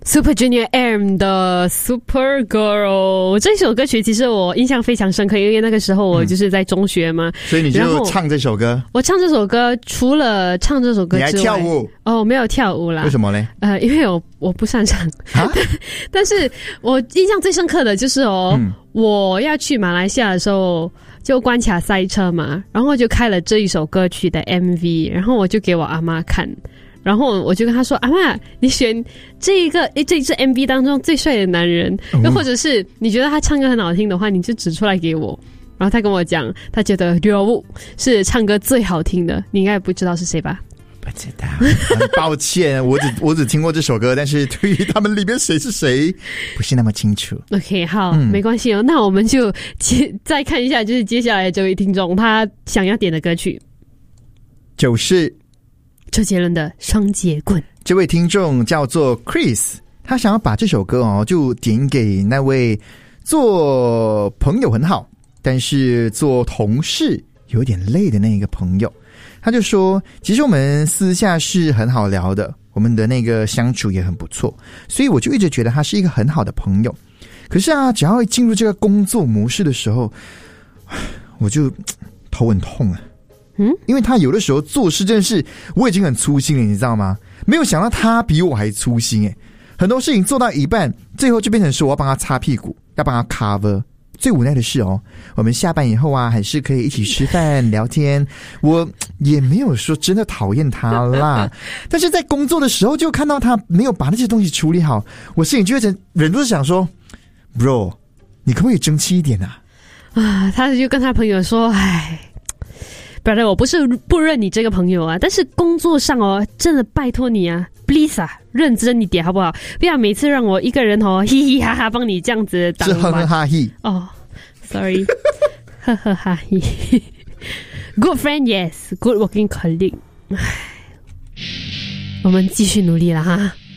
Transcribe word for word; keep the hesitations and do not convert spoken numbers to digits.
Super Junior M 的 Super Girl 这首歌曲其实我印象非常深刻，因为那个时候我就是在中学嘛、嗯、 所以你就唱这首歌。 我唱这首歌除了唱这首歌之外， 你还跳舞？ 哦，没有跳舞啦。 为什么呢？ 呃，因为我我不擅长啊但是我印象最深刻的就是哦、嗯、我要去马来西亚的时候就关卡塞车嘛，然后就开了这一首歌曲的 M V， 然后我就给我阿妈看，然后我就跟他说，阿嬷，你选这一个这一支 M V 当中最帅的男人，又、哦、或者是你觉得他唱歌很好听的话，你就指出来给我。然后他跟我讲，他觉得刘武是唱歌最好听的，你应该不知道是谁吧？ 不知道，很抱歉，我只我只听过这首歌，但是对于他们里面谁是谁不是那么清楚。 OK 好、嗯、没关系哦，那我们就接再看一下就是接下来这位听众他想要点的歌曲，就是周杰伦的双节棍。 这位听众叫做 Chris， 他想要把这首歌哦就点给那位做朋友很好但是做同事有点累的那一个朋友。他就说其实我们私下是很好聊的，我们的那个相处也很不错，所以我就一直觉得他是一个很好的朋友。可是啊，只要一进入这个工作模式的时候，我就头很痛啊。嗯，因为他有的时候做事真的是我已经很粗心了，你知道吗？没有想到他比我还粗心诶，很多事情做到一半，最后就变成是我要帮他擦屁股，要帮他 cover。最无奈的是哦，我们下班以后啊，还是可以一起吃饭聊天。我也没有说真的讨厌他啦，但是在工作的时候就看到他没有把那些东西处理好，我心里就会忍不住想说 ，Bro， 你可不可以争气一点啊？ 啊，他就跟他朋友说，唉。brother， 我不是不认你这个朋友啊，但是工作上哦，真的拜托你啊 ，please 啊，认真一点好不好？不要每次让我一个人哦，嘻嘻哈哈帮你这样子打。 是呵呵哈嘿哦 ，sorry， 呵呵哈嘿 ，good friend yes，good working colleague， 我们继续努力了哈。